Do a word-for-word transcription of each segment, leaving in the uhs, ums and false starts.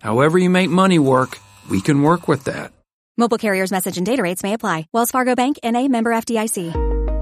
However you make money work, we can work with that. Mobile carriers' message and data rates may apply. Wells Fargo Bank, N A, member F D I C.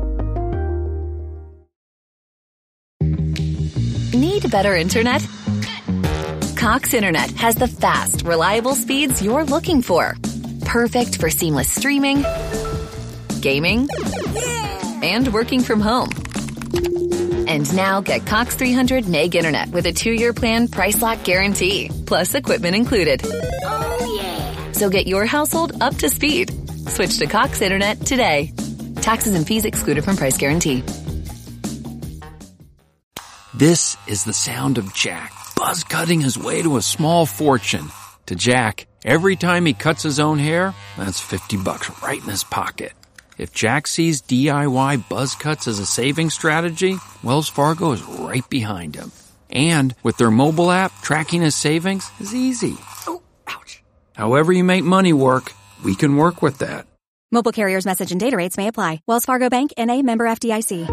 Need better internet? Cox Internet has the fast, reliable speeds you're looking for. Perfect for seamless streaming, gaming, and working from home. And now get Cox three hundred meg internet with a two-year plan price lock guarantee, plus equipment included. Oh, yeah. So get your household up to speed. Switch to Cox Internet today. Taxes and fees excluded from price guarantee. This is the sound of Jack, buzz cutting his way to a small fortune. To Jack, every time he cuts his own hair, that's fifty bucks right in his pocket. If Jack sees D I Y buzz cuts as a saving strategy, Wells Fargo is right behind him. And with their mobile app, tracking his savings is easy. Oh, ouch. However you make money work, we can work with that. Mobile carriers' message and data rates may apply. Wells Fargo Bank, N A, member F D I C.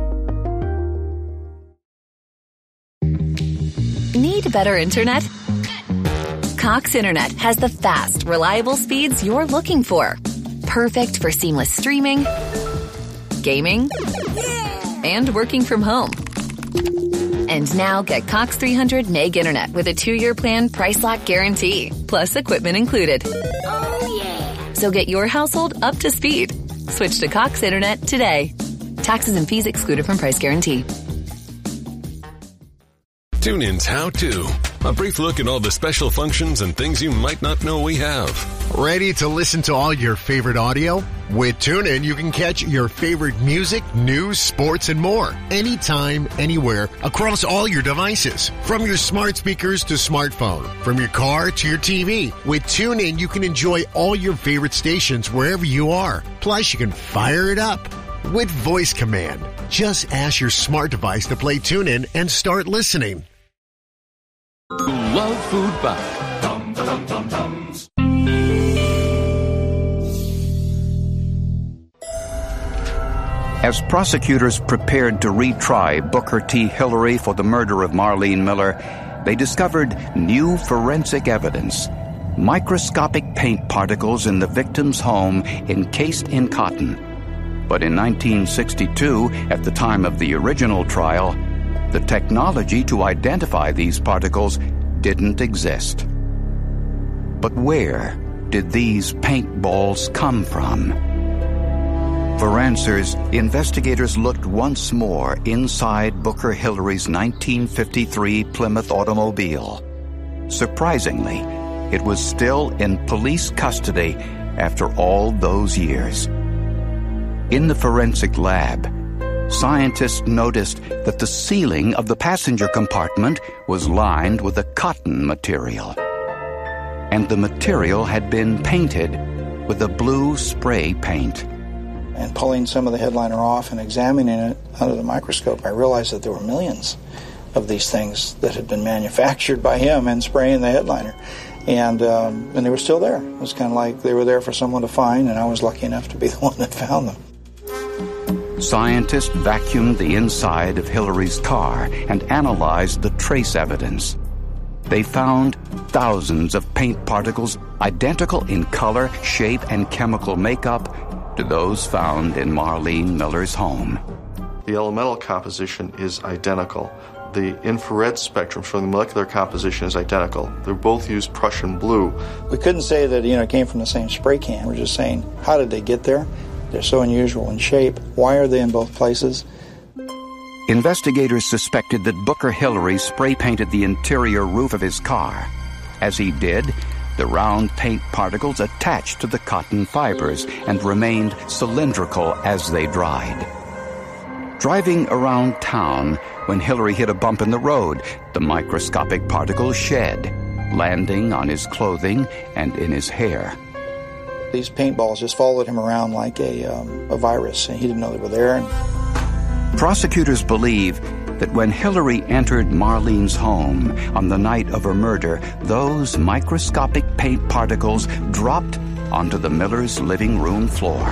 Need better internet? Cox Internet has the fast, reliable speeds you're looking for. Perfect for seamless streaming, gaming, and working from home. And now get Cox three hundred meg internet with a two-year plan price lock guarantee, plus equipment included. Oh, yeah. So get your household up to speed. Switch to Cox Internet today. Taxes and fees excluded from price guarantee. TuneIn's How To. A brief look at all the special functions and things you might not know we have. Ready to listen to all your favorite audio? With TuneIn, you can catch your favorite music, news, sports, and more. Anytime, anywhere, across all your devices. From your smart speakers to smartphone. From your car to your T V. With TuneIn, you can enjoy all your favorite stations wherever you are. Plus, you can fire it up with voice command. Just ask your smart device to play TuneIn and start listening. Love food back. Dum, dum, dum, dums. As prosecutors prepared to retry Booker T. Hillary for the murder of Marlene Miller, they discovered new forensic evidence. Microscopic paint particles in the victim's home encased in cotton. But in nineteen sixty-two, at the time of the original trial, the technology to identify these particles didn't exist. But where did these paintballs come from? For answers, investigators looked once more inside Booker Hillary's nineteen fifty-three Plymouth automobile. Surprisingly, it was still in police custody after all those years. In the forensic lab, scientists noticed that the ceiling of the passenger compartment was lined with a cotton material. And the material had been painted with a blue spray paint. And pulling some of the headliner off and examining it under the microscope, I realized that there were millions of these things that had been manufactured by him and spraying the headliner. And um, and they were still there. It was kind of like they were there for someone to find, and I was lucky enough to be the one that found them. Scientists vacuumed the inside of Hillary's car and analyzed the trace evidence. They found thousands of paint particles identical in color, shape, and chemical makeup to those found in Marlene Miller's home. The elemental composition is identical. The infrared spectrum from the molecular composition is identical. They both use Prussian blue. We couldn't say that, you know, it came from the same spray can. We're just saying, how did they get there? They're so unusual in shape. Why are they in both places? Investigators suspected that Booker Hillary spray-painted the interior roof of his car. As he did, the round paint particles attached to the cotton fibers and remained cylindrical as they dried. Driving around town, when Hillary hit a bump in the road, the microscopic particles shed, landing on his clothing and in his hair. These paintballs just followed him around like a, um, a virus, and he didn't know they were there. Prosecutors believe that when Hillary entered Marlene's home on the night of her murder, those microscopic paint particles dropped onto the Millers' living room floor.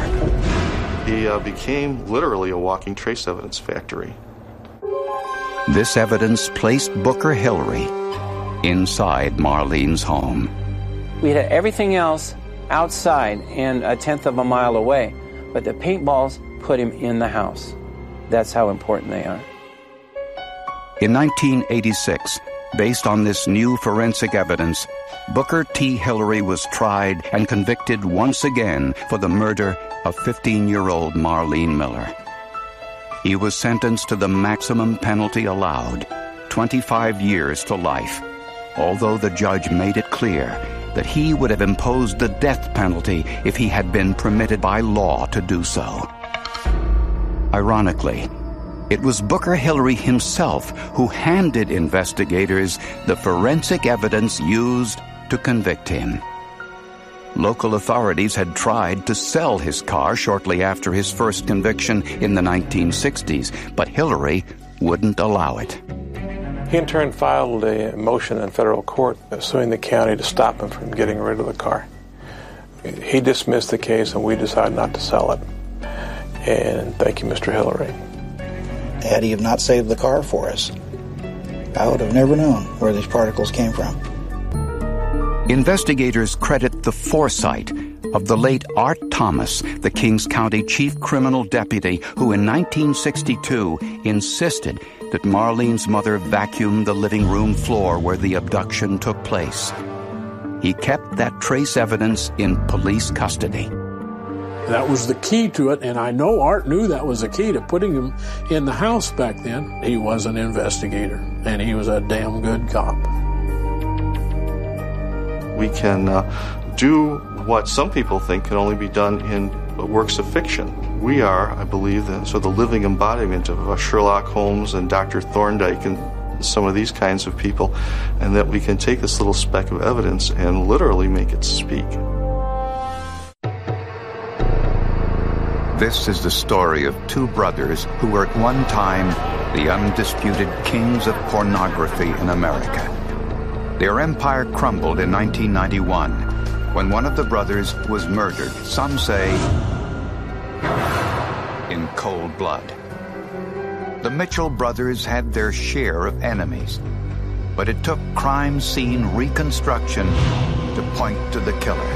He uh, became literally a walking trace evidence factory. This evidence placed Booker Hillary inside Marlene's home. We had everything else outside and a tenth of a mile away, but the paintballs put him in the house. That's how important they are. In nineteen eighty-six, based on this new forensic evidence, Booker T. Hillary was tried and convicted once again for the murder of fifteen-year-old Marlene Miller. He was sentenced to the maximum penalty allowed, twenty-five years to life, although the judge made it clear that he would have imposed the death penalty if he had been permitted by law to do so. Ironically, it was Booker Hillary himself who handed investigators the forensic evidence used to convict him. Local authorities had tried to sell his car shortly after his first conviction in the nineteen sixties, but Hillary wouldn't allow it. He in turn filed a motion in federal court suing the county to stop him from getting rid of the car. He dismissed the case and we decided not to sell it. And thank you, Mister Hillary. Had he have not saved the car for us, I would have never known where these particles came from. Investigators credit the foresight of the late Art Thomas, the Kings County Chief Criminal Deputy, who in nineteen sixty-two insisted that Marlene's mother vacuumed the living room floor where the abduction took place. He kept that trace evidence in police custody. That was the key to it, and I know Art knew that was the key to putting him in the house back then. He was an investigator, and he was a damn good cop. We can uh, do what some people think can only be done in works of fiction. We are, I believe, the, sort of the living embodiment of uh, Sherlock Holmes and Doctor Thorndike and some of these kinds of people, and that we can take this little speck of evidence and literally make it speak. This is the story of two brothers who were at one time the undisputed kings of pornography in America. Their empire crumbled in nineteen ninety-one when one of the brothers was murdered, some say, in cold blood. The Mitchell brothers had their share of enemies, but it took crime scene reconstruction to point to the killer.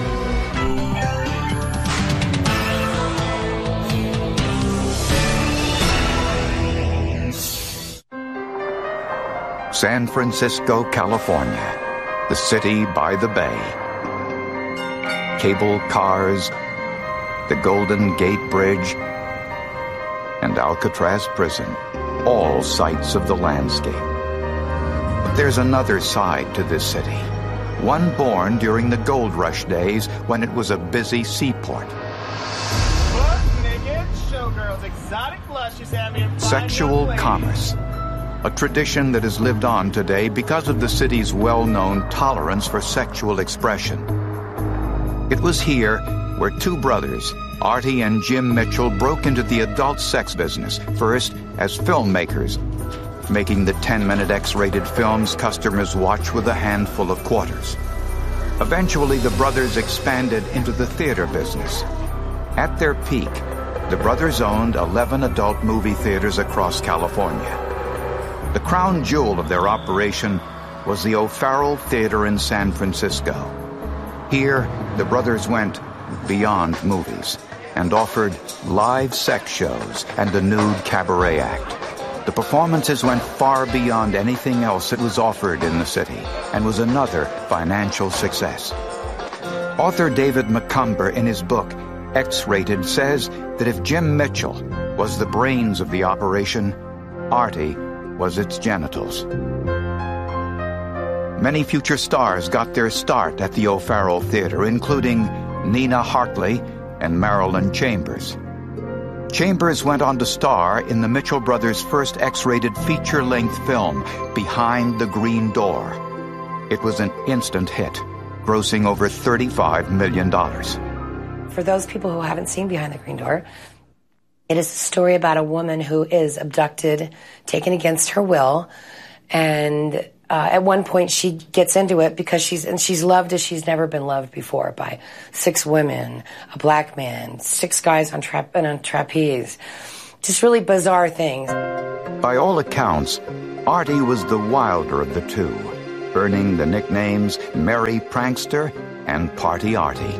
San Francisco, California, the city by the bay. Cable cars, the Golden Gate Bridge, and Alcatraz Prison, all sights of the landscape. But there's another side to this city, one born during the gold rush days when it was a busy seaport. Sexual commerce, a tradition that has lived on today because of the city's well-known tolerance for sexual expression. It was here where two brothers, Artie and Jim Mitchell, broke into the adult sex business, first as filmmakers, making the ten-minute X-rated films customers watch with a handful of quarters. Eventually, the brothers expanded into the theater business. At their peak, the brothers owned eleven adult movie theaters across California. The crown jewel of their operation was the O'Farrell Theater in San Francisco. Here, the brothers went beyond movies and offered live sex shows and a nude cabaret act. The performances went far beyond anything else that was offered in the city and was another financial success. Author David Macomber, in his book X-Rated, says that if Jim Mitchell was the brains of the operation, Artie was its genitals. Many future stars got their start at the O'Farrell Theater, including Nina Hartley and Marilyn Chambers. Chambers went on to star in the Mitchell brothers' first X-rated feature-length film, Behind the Green Door. It was an instant hit, grossing over thirty-five million dollars. For those people who haven't seen Behind the Green Door, it is a story about a woman who is abducted, taken against her will, and uh, at one point she gets into it because she's and she's loved as she's never been loved before by six women, a black man, six guys on, tra- on a trapeze. Just really bizarre things. By all accounts, Artie was the wilder of the two. earning the nicknames Merry Prankster and Party Artie.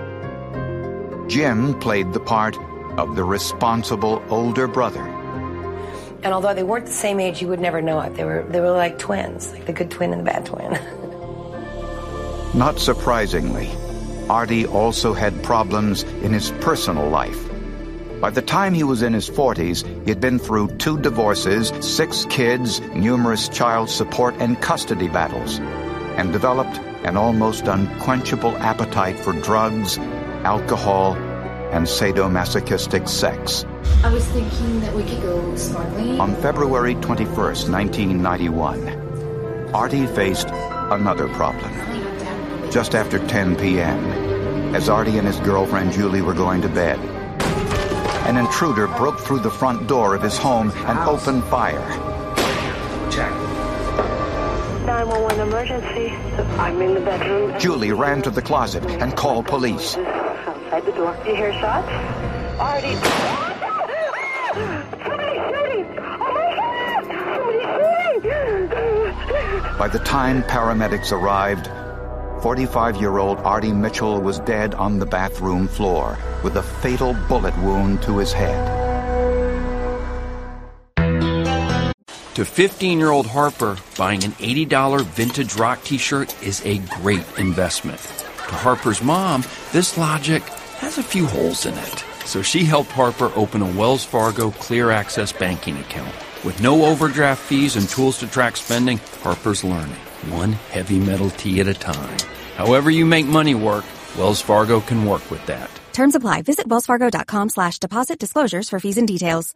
Jim played the part of the responsible older brother. And although they weren't the same age, you would never know it. They were they were like twins, like the good twin and the bad twin. Not surprisingly, Artie also had problems in his personal life. By the time he was in his forties, he had been through two divorces, six kids, numerous child support and custody battles, and developed an almost unquenchable appetite for drugs, alcohol, and sadomasochistic sex. I was thinking that we could go snorkeling. On February twenty-first, nineteen ninety-one, Artie faced another problem. Just after ten p.m., as Artie and his girlfriend Julie were going to bed, an intruder broke through the front door of his home and opened fire. Check. nine one one emergency. I'm in the bedroom. Julie ran to the closet and called police. Outside the door. Do you hear shots? Artie. Somebody's shooting! Oh my God! Somebody's shooting! By the time paramedics arrived, forty-five-year-old Artie Mitchell was dead on the bathroom floor with a fatal bullet wound to his head. To fifteen-year-old Harper, buying an eighty dollars vintage rock t-shirt is a great investment. To Harper's mom, this logic has a few holes in it. So she helped Harper open a Wells Fargo Clear Access banking account. With no overdraft fees and tools to track spending, Harper's learning, one heavy metal tee at a time. However you make money work, Wells Fargo can work with that. Terms apply. Visit wellsfargo.com slash deposit disclosures for fees and details.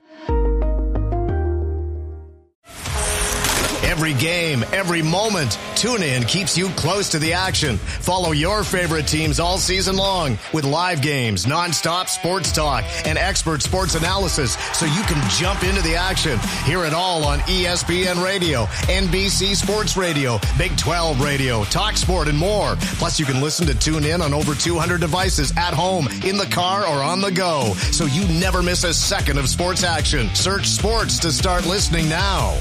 Every game, every moment, TuneIn keeps you close to the action. Follow your favorite teams all season long with live games, nonstop sports talk, and expert sports analysis so you can jump into the action. Hear it all on E S P N Radio, N B C Sports Radio, Big twelve Radio, TalkSport, and more. Plus, you can listen to TuneIn on over two hundred devices at home, in the car, or on the go, so you never miss a second of sports action. Search sports to start listening now.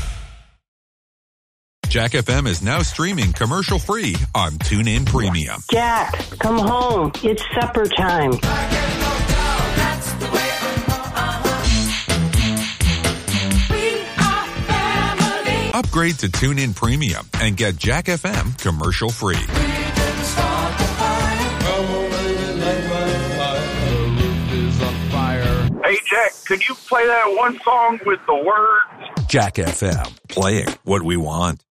Jack F M is now streaming commercial-free on TuneIn Premium. Jack, come home. It's supper time. Upgrade to TuneIn Premium and get Jack F M commercial-free. Hey, Jack, could you play that one song with the words? Jack F M, playing what we want.